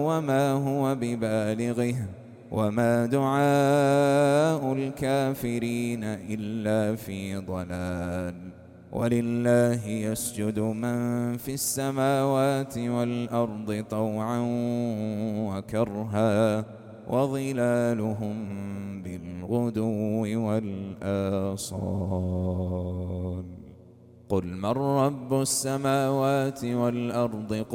وما هو ببالغه وما دعاء الكافرين إلا في ضلال. ولله يسجد من في السماوات والأرض طوعا وكرها وظلالهم بالغدو والآصال. قل من رب السماوات والأرض